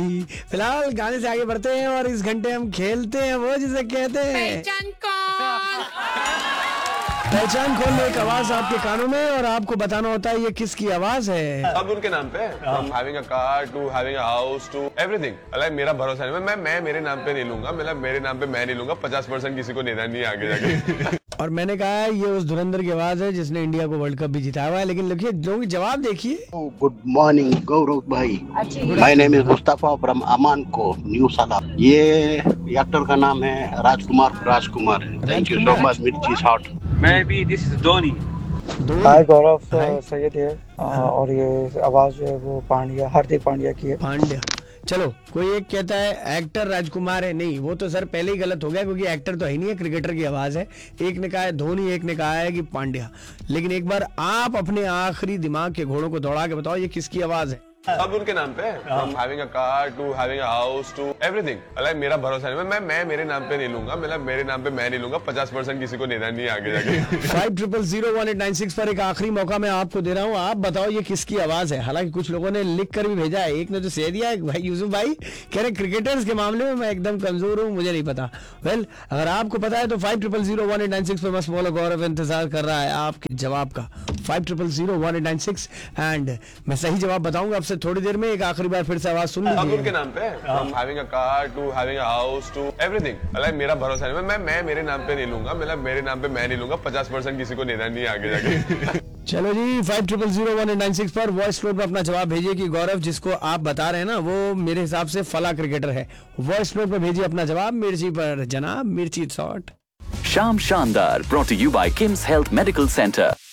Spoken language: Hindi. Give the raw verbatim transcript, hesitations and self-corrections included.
फिलहाल गाने से आगे बढ़ते हैं और इस घंटे हम खेलते हैं वो जिसे कहते हैं पहचान कौन। एक आवाज आपके कानों में और आपको बताना होता है ये किसकी आवाज है। सब उनके नाम पे, from having a car to having a house to everything। like मेरा भरोसा नहीं, मैं मैं मेरे नाम पे नहीं लूंगा, मतलब मेरे नाम पे मैं नहीं लूंगा, पचास परसेंट किसी को देना नहीं आगे जाके। और मैंने कहा है ये उस धुरंधर की आवाज है जिसने इंडिया को वर्ल्ड कप भी जिताया हुआ है। लेकिन देखिए लोगों की जवाब देखिए। गुड मॉर्निंग गौरव भाई, my name is Mustafa from अमान को न्यू सालाब। ये एक्टर का नाम है राजकुमार राजकुमार। Thank you so much. मिर्ची shot. Maybe this is Dhoni. हाय गौरव, सैयद है और ये आवाज जो है वो पांड्या, हार्दिक पांड्या की है। पांड्या। चलो कोई एक कहता है एक्टर राजकुमार है, नहीं वो तो सर पहले ही गलत हो गया क्योंकि एक्टर तो है नहीं है, क्रिकेटर की आवाज है। एक ने कहा है धोनी, एक ने कहा है कि पांड्या। लेकिन एक बार आप अपने आखिरी दिमाग के घोड़ों को दौड़ा के बताओ ये किसकी आवाज है। सब उनके नाम पे, from having a car to having a house to everything। like मेरा भरोसा नहीं, मैं मैं मेरे नाम पे नहीं लूंगा, मतलब मेरे नाम पे मैं नहीं लूंगा, पचास परसेंट किसी को देना नहीं आगे जाके। Five triple zero one eight nine six पर एक आखिरी मौका मैं आपको दे रहा हूँ, आप बताओ ये किसकी आवाज है। हालांकि कुछ लोगों ने लिख कर भी भेजा है, एक ने तो सह दिया है भाई यूसुफ भाई, कह रहे क्रिकेटर्स के मामले में मैं एकदम कमजोर हूँ, मुझे नहीं पता। वेल well, अगर आपको पता है तो five triple zero one eight nine six पर मस्त बोलो गौरव इंतजार कर रहा है आपके जवाब का। Five triple zero one eight nine six and मैं सही जवाब बताऊंगा आपसे थोड़ी देर में। एक आखिरी बार फिर से आवाज सुन लीजिए। सब उनके नाम पे, from having a car to having a house to everything। like मेरा भरोसा नहीं, मैं मैं मेरे नाम पे नहीं लूंगा, मतलब मेरे नाम पे मैं नहीं लूंगा, पचास परसेंट किसी को देना नहीं आगे जाके। चलो जी five triple zero one eight nine six पर वॉइस नोट पर अपना जवाब भेजिए कि गौरव जिसको आप बता रहे हैं ना वो मेरे हिसाब से फला क्रिकेटर है। वॉइस नोट पर भेजिए अपना जवाब मिर्ची पर, जनाब मिर्ची शॉट। शाम शानदार brought to you by Kim's Health Medical Center।